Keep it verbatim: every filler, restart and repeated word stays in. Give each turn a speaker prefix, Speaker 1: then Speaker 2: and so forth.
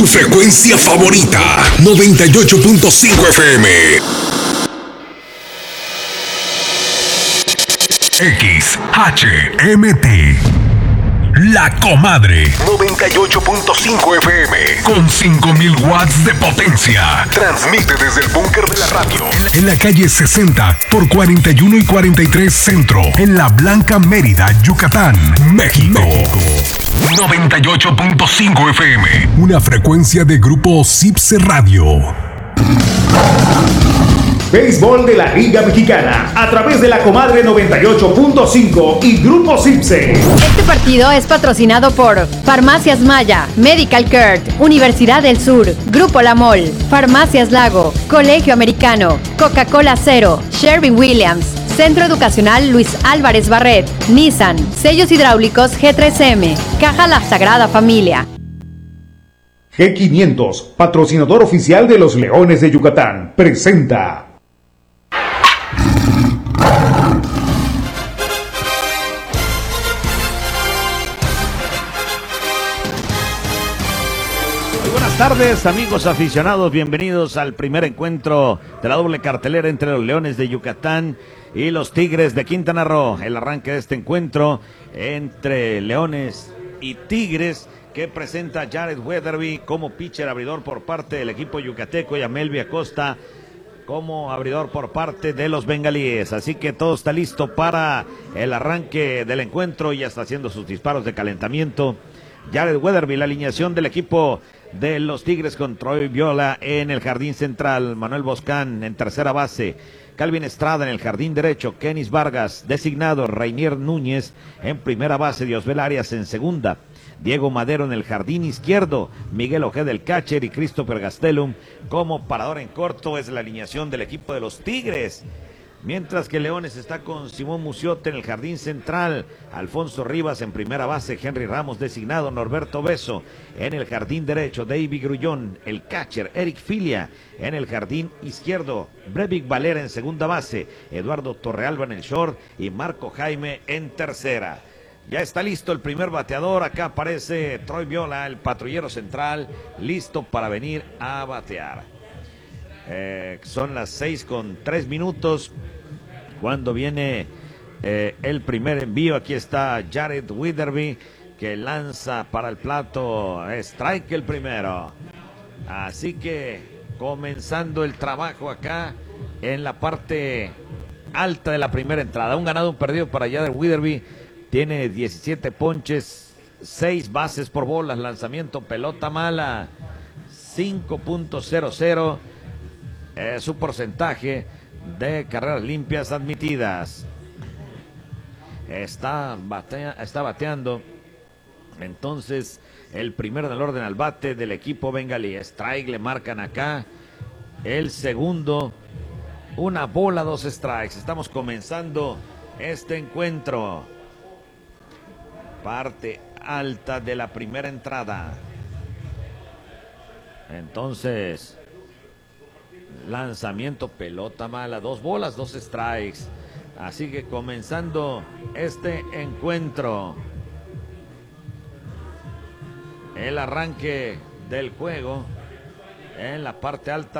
Speaker 1: frecuencia favorita, noventa y ocho punto cinco F M. X H M T. La Comadre. noventa y ocho punto cinco F M. Con cinco mil watts de potencia. Transmite desde el búnker de la radio. En, en la calle sesenta por cuarenta y uno y cuarenta y tres Centro. En La Blanca, Mérida, Yucatán, México. México. noventa y ocho punto cinco F M. Una frecuencia de Grupo Cipse Radio.
Speaker 2: Béisbol de la Liga Mexicana a través de La Comadre noventa y ocho punto cinco y Grupo Cipse.
Speaker 3: Este partido es patrocinado por Farmacias Maya, Medical Care, Universidad del Sur, Grupo La Mol, Farmacias Lago, Colegio Americano, Coca-Cola Cero, Sherwin Williams, Centro Educacional Luis Álvarez Barret, Nissan, Sellos Hidráulicos G tres M, Caja La Sagrada Familia.
Speaker 2: G quinientos, patrocinador oficial de los Leones de Yucatán, presenta.
Speaker 4: Buenas tardes, amigos aficionados, bienvenidos al primer encuentro de la doble cartelera entre los Leones de Yucatán y los Tigres de Quintana Roo. El arranque de este encuentro entre Leones y Tigres, que presenta a Jared Weatherby como pitcher abridor por parte del equipo yucateco y a Melvin Acosta como abridor por parte de los bengalíes. Así que todo está listo para el arranque del encuentro y ya está haciendo sus disparos de calentamiento Jared Weatherby. La alineación del equipo de los Tigres con Troy Viola en el jardín central, Manuel Boscán en tercera base, Calvin Estrada en el jardín derecho, Kenis Vargas designado, Rainier Núñez en primera base, Diosbel Arias en segunda, Diego Madero en el jardín izquierdo, Miguel Ojeda el catcher y Christopher Gastelum como parador en corto. Es la alineación del equipo de los Tigres. Mientras que Leones está con Simón Muciote en el jardín central, Alfonso Rivas en primera base, Henry Ramos designado, Norberto Beso en el jardín derecho, David Grullón, el catcher, Eric Filia en el jardín izquierdo, Brevik Valera en segunda base, Eduardo Torrealba en el short y Marco Jaime en tercera. Ya está listo el primer bateador, acá aparece Troy Viola, el patrullero central, listo para venir a batear. Eh, son las seis con tres minutos cuando viene eh, el primer envío. Aquí está Jared Weatherby que lanza para el plato, strike el primero. Así que comenzando el trabajo acá en la parte alta de la primera entrada. Un ganado, un perdido para Jared Weatherby. Tiene diecisiete ponches, seis bases por bolas, lanzamiento pelota mala, cinco punto cero cero. Eh, su porcentaje de carreras limpias admitidas. Está, batea, está bateando entonces el primero del orden al bate del equipo bengalí. Strike le marcan acá. El segundo, una bola, dos strikes. Estamos comenzando este encuentro. Parte alta de la primera entrada. Entonces, lanzamiento, pelota mala, dos bolas, dos strikes. Así que comenzando este encuentro, el arranque del juego en la parte alta